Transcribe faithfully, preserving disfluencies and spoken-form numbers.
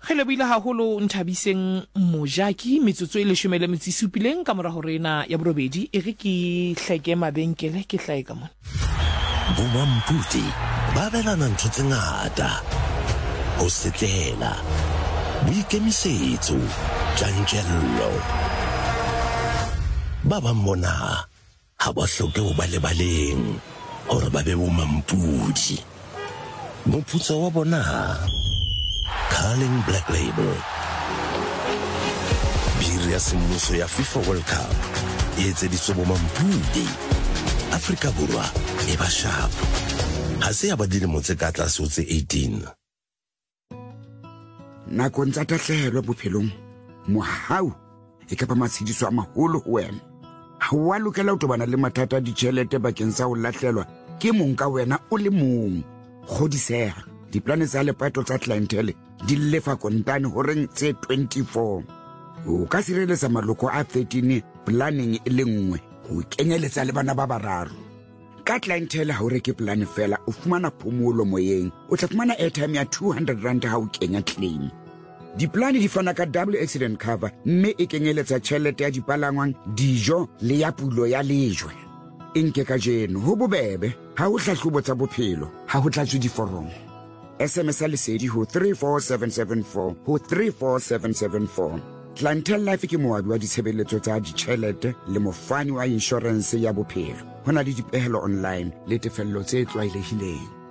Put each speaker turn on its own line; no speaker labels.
Ge le buile haholo Nthabiseng Mojaki metsotso e leshome le metso e supileng ka mora hore na ya borobedi e re ke hleke mabenkele ke hlae ka mona.
Bomampudi ba belana ntho tse ngata ho setlela boikemisetso tjantjello ba ba mona ha ba hloke ho ba lebaleng hore ba be bomampudi. Moputso wa bona Carling Black Label biri ya semmuso ya FIFA World Cup e etseditswe bomampudi. Afrika Borwa e ba sharp ha se ya ba dilemo tse ka tlase ho tse eighteen.
Nakong tsa tahlehelo bophelong mohau e ka ba matshediso a maholo ho wena. Ha wa lokela ho tobana le mathata a ditjhelete bakeng sa ho lahlelwa ke mong ka wena o le mong. Kgodiseha diplane tsa lepato tsa clientele di lefa kontane horeng tse twenty-four. O ka sireletsa maloko a thirteen planning e le nngwe ho kenyeletsa le bana ba bararo. Ka clientele ha o reke plan fela o fumana phomolo moyeng, o tla fumana airtime ya two hundred rand ha o kenya claim. Diplane di fana ka double accident cover mme e kenyeletsa tjhelete ya dipalangwang, dijo le ya pulo ya lejwe. Inke ka jeno ho bobebe ha o hlahlobo tsa bophelo ha ho tlatswe diforomo. S M S a lesedi ho three four seven seven four ho three four seven seven four. Clientele Life ke moabi wa ditshebeletso tsa ditjhelete le mofani wa insurance ya bophelo. Hona le dipehelo online le tefello tse tlwaelehileng.